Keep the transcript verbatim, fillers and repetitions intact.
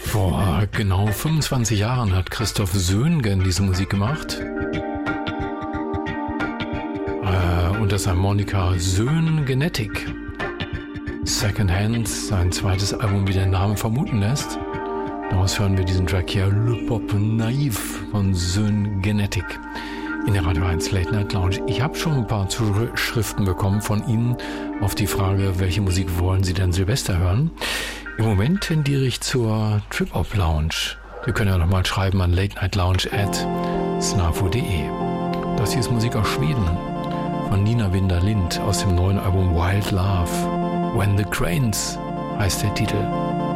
Vor genau fünfundzwanzig Jahren hat Christoph Söhngen diese Musik gemacht. Äh, unter seinem Moniker Söhn-Genetic. Second Hand, sein zweites Album, wie der Name vermuten lässt. Daraus hören wir diesen Track hier, Le Pop Naïf von Söhn-Genetic. In der Radio eins Late Night Lounge. Ich habe schon ein paar Zuschriften bekommen von Ihnen auf die Frage, welche Musik wollen Sie denn Silvester hören? Im Moment tendiere ich zur Trip-Hop Lounge. Sie können ja noch mal schreiben an late night lounge at snafo punkt de. Das hier ist Musik aus Schweden von Nina Winter-Lind aus dem neuen Album Wild Love. When the Cranes heißt der Titel.